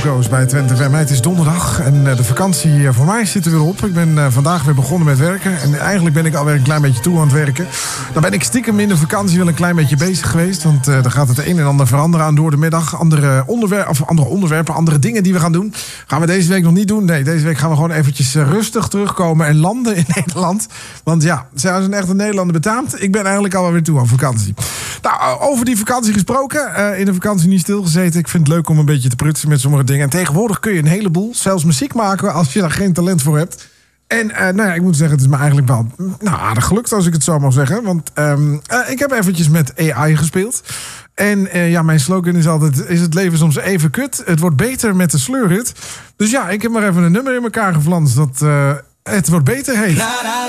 Goes bij Twente FM. Het is donderdag en de vakantie voor mij zit er weer op. Ik ben vandaag weer begonnen met werken. En eigenlijk ben ik alweer een klein beetje toe aan het werken. Dan ben ik stiekem in de vakantie wel een klein beetje bezig geweest. Want dan gaat het een en ander veranderen aan door de middag. Andere onderwerpen, andere dingen die we gaan doen. Gaan we deze week nog niet doen. Nee, deze week gaan we gewoon eventjes rustig terugkomen en landen in Nederland. Want ja, zij zijn echt een Nederlander betaamt. Ik ben eigenlijk alweer weer toe aan vakantie. Nou, over die vakantie gesproken. In de vakantie niet stilgezeten. Ik vind het leuk om een beetje te prutsen met sommige dingen. En tegenwoordig kun je een heleboel, zelfs muziek maken, als je daar geen talent voor hebt. En nou ja, ik moet zeggen, het is me eigenlijk wel aardig gelukt, als ik het zo mag zeggen. Want ik heb eventjes met AI gespeeld. En mijn slogan is altijd, is het leven soms even kut? Het wordt beter met de sleurhut. Dus ja, ik heb maar even een nummer in elkaar geflanst dat het wordt beter heet.